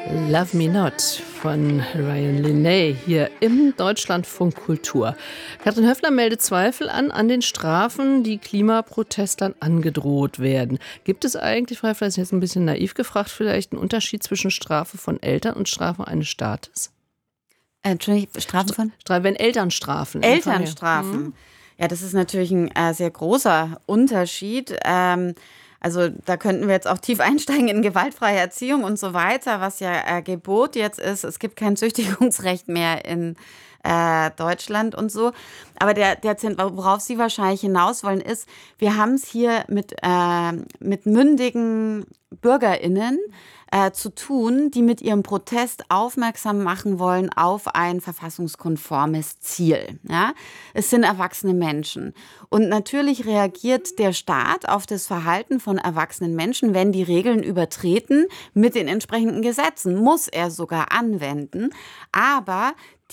Love Me Not von Ryan Linney hier im Deutschlandfunk Kultur. Katrin Höffler meldet Zweifel an den Strafen, die Klimaprotestlern angedroht werden. Gibt es eigentlich, Frau Höffler, ist jetzt ein bisschen naiv gefragt, vielleicht einen Unterschied zwischen Strafe von Eltern und Strafe eines Staates? Strafen von? Wenn Eltern strafen. Elternstrafen. Ja, das ist natürlich ein sehr großer Unterschied. Also da könnten wir jetzt auch tief einsteigen in gewaltfreie Erziehung und so weiter, was ja Gebot jetzt ist. Es gibt kein Züchtigungsrecht mehr in Deutschland und so. Aber worauf Sie wahrscheinlich hinaus wollen, ist, wir haben es hier mit mündigen BürgerInnen zu tun, die mit ihrem Protest aufmerksam machen wollen auf ein verfassungskonformes Ziel. Ja? Es sind erwachsene Menschen. Und natürlich reagiert der Staat auf das Verhalten von erwachsenen Menschen, wenn die Regeln übertreten, mit den entsprechenden Gesetzen. Muss er sogar anwenden. Aber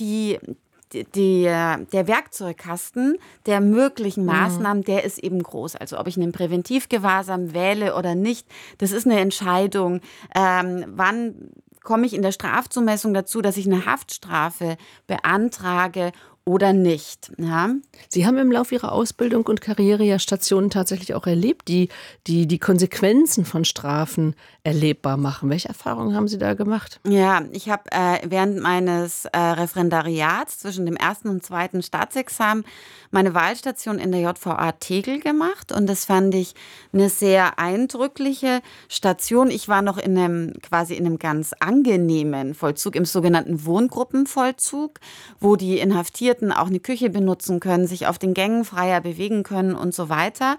der Werkzeugkasten der möglichen Maßnahmen, der ist eben groß. Also ob ich einen Präventivgewahrsam wähle oder nicht, das ist eine Entscheidung. Wann komme ich in der Strafzumessung dazu, dass ich eine Haftstrafe beantrage oder nicht. Ja. Sie haben im Laufe Ihrer Ausbildung und Karriere ja Stationen tatsächlich auch erlebt, die Konsequenzen von Strafen erlebbar machen. Welche Erfahrungen haben Sie da gemacht? Ja, ich habe während meines Referendariats zwischen dem ersten und zweiten Staatsexamen meine Wahlstation in der JVA Tegel gemacht und das fand ich eine sehr eindrückliche Station. Ich war noch in einem ganz angenehmen Vollzug, im sogenannten Wohngruppenvollzug, wo die Inhaftierten auch eine Küche benutzen können, sich auf den Gängen freier bewegen können und so weiter.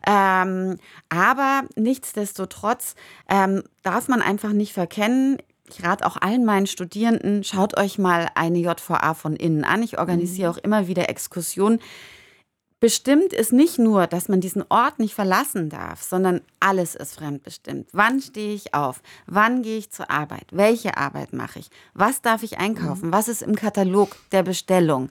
Aber nichtsdestotrotz darf man einfach nicht verkennen, ich rate auch allen meinen Studierenden, schaut euch mal eine JVA von innen an. Ich organisiere auch immer wieder Exkursionen. Bestimmt ist nicht nur, dass man diesen Ort nicht verlassen darf, sondern alles ist fremdbestimmt. Wann stehe ich auf? Wann gehe ich zur Arbeit? Welche Arbeit mache ich? Was darf ich einkaufen? Was ist im Katalog der Bestellung?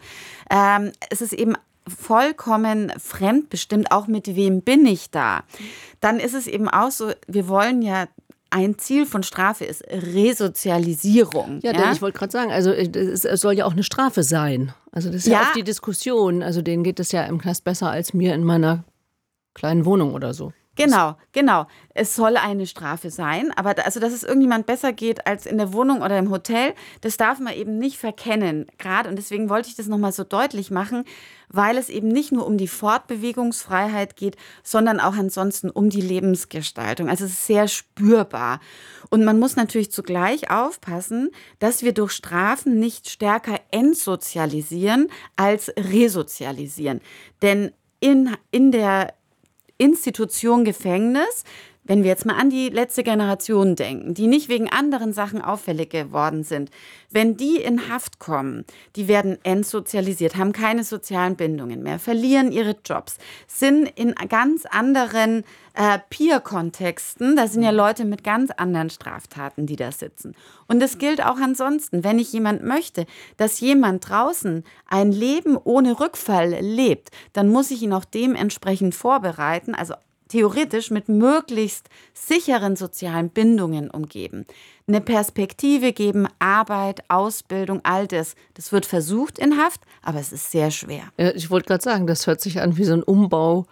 Es ist eben vollkommen fremdbestimmt, auch mit wem bin ich da. Dann ist es eben auch so, wir wollen ja, ein Ziel von Strafe ist Resozialisierung. Ja, denn ich wollte gerade sagen, also es soll ja auch eine Strafe sein. Also das ist ja auch die Diskussion. Also denen geht es ja im Knast besser als mir in meiner kleinen Wohnung oder so. Genau. Es soll eine Strafe sein, aber dass es irgendjemand besser geht als in der Wohnung oder im Hotel, das darf man eben nicht verkennen. Gerade, und deswegen wollte ich das nochmal so deutlich machen, weil es eben nicht nur um die Fortbewegungsfreiheit geht, sondern auch ansonsten um die Lebensgestaltung. Also es ist sehr spürbar. Und man muss natürlich zugleich aufpassen, dass wir durch Strafen nicht stärker entsozialisieren als resozialisieren. Denn in der Institution Gefängnis, wenn wir jetzt mal an die letzte Generation denken, die nicht wegen anderen Sachen auffällig geworden sind, wenn die in Haft kommen, die werden entsozialisiert, haben keine sozialen Bindungen mehr, verlieren ihre Jobs, sind in ganz anderen Peer-Kontexten, da sind ja Leute mit ganz anderen Straftaten, die da sitzen. Und das gilt auch ansonsten, wenn ich jemand möchte, dass jemand draußen ein Leben ohne Rückfall lebt, dann muss ich ihn auch dementsprechend vorbereiten, also theoretisch mit möglichst sicheren sozialen Bindungen umgeben. Eine Perspektive geben, Arbeit, Ausbildung, all das. Das wird versucht in Haft, aber es ist sehr schwer. Ja, ich wollte gerade sagen, das hört sich an wie so ein Umbau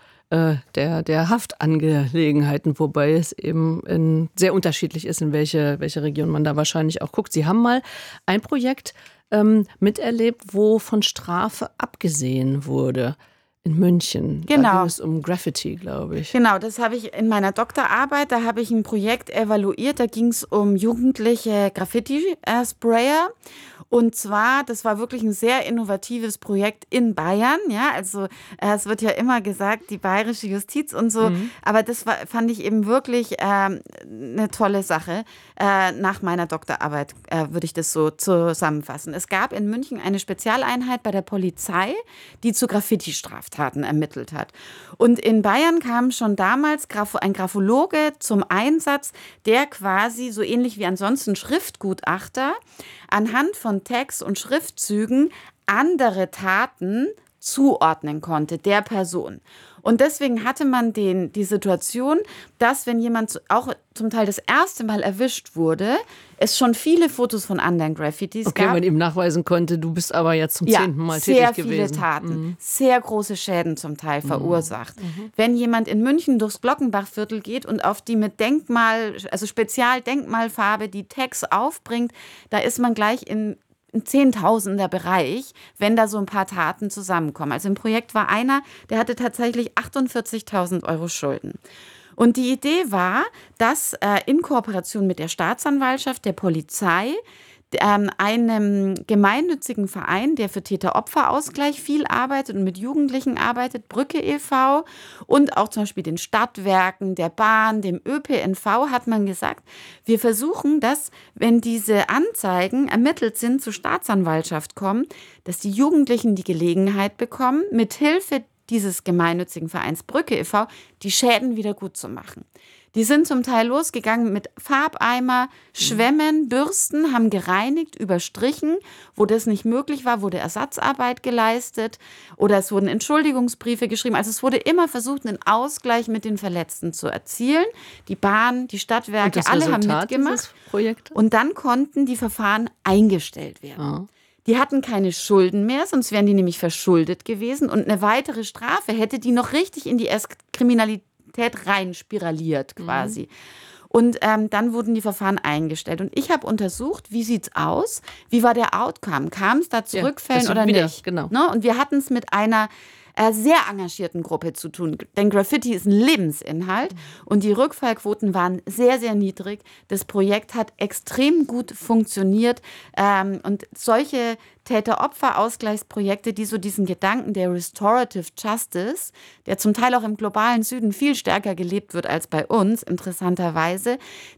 der Haftangelegenheiten, wobei es eben sehr unterschiedlich ist, in welche Region man da wahrscheinlich auch guckt. Sie haben mal ein Projekt miterlebt, wo von Strafe abgesehen wurde. In München. Genau. Da ging es um Graffiti, glaube ich. Genau, das habe ich in meiner Doktorarbeit, da habe ich ein Projekt evaluiert, da ging es um jugendliche Graffiti-Sprayer. Und zwar, das war wirklich ein sehr innovatives Projekt in Bayern. Ja, also es wird ja immer gesagt, die bayerische Justiz und so. Aber fand ich eben wirklich eine tolle Sache. Nach meiner Doktorarbeit würde ich das so zusammenfassen. Es gab in München eine Spezialeinheit bei der Polizei, die zu Graffiti-Straftaten ermittelt hat. Und in Bayern kam schon damals ein Graphologe zum Einsatz, der quasi so ähnlich wie ansonsten Schriftgutachter anhand von Text und Schriftzügen andere Taten zuordnen konnte, der Person. Und deswegen hatte man die Situation, dass wenn jemand auch zum Teil das erste Mal erwischt wurde, es schon viele Fotos von anderen Graffitis gab. Okay, man ihm nachweisen konnte, du bist aber jetzt zum 10. Mal tätig gewesen. Sehr viele Taten, sehr große Schäden zum Teil verursacht. Wenn jemand in München durchs Glockenbachviertel geht und auf die mit Spezialdenkmalfarbe die Tags aufbringt, da ist man gleich im Zehntausender Bereich, wenn da so ein paar Taten zusammenkommen. Also im Projekt war einer, der hatte tatsächlich 48.000 € Schulden. Und die Idee war, dass in Kooperation mit der Staatsanwaltschaft, der Polizei, einem gemeinnützigen Verein, der für Täter-Opfer-Ausgleich viel arbeitet und mit Jugendlichen arbeitet, Brücke e.V. und auch zum Beispiel den Stadtwerken, der Bahn, dem ÖPNV, hat man gesagt, wir versuchen, dass, wenn diese Anzeigen ermittelt sind, zur Staatsanwaltschaft kommen, dass die Jugendlichen die Gelegenheit bekommen, mithilfe dieses gemeinnützigen Vereins Brücke e.V. die Schäden wieder gut zu machen. Die sind zum Teil losgegangen mit Farbeimer, Schwämmen, Bürsten, haben gereinigt, überstrichen. Wo das nicht möglich war, wurde Ersatzarbeit geleistet oder es wurden Entschuldigungsbriefe geschrieben. Also es wurde immer versucht, einen Ausgleich mit den Verletzten zu erzielen. Die Bahn, die Stadtwerke, alle haben mitgemacht. Und dann konnten die Verfahren eingestellt werden. Die hatten keine Schulden mehr, sonst wären die nämlich verschuldet gewesen. Und eine weitere Strafe hätte die noch richtig in die Kriminalität rein spiraliert quasi. Und dann wurden die Verfahren eingestellt. Und ich habe untersucht, wie sieht's aus? Wie war der Outcome? Kam es da zu Rückfällen oder nicht? Genau. Ne? Und wir hatten es mit einer sehr engagierten Gruppe zu tun. Denn Graffiti ist ein Lebensinhalt und die Rückfallquoten waren sehr, sehr niedrig. Das Projekt hat extrem gut funktioniert und solche Täter-Opfer-Ausgleichsprojekte, die so diesen Gedanken der Restorative Justice, der zum Teil auch im globalen Süden viel stärker gelebt wird als bei uns, interessanterweise,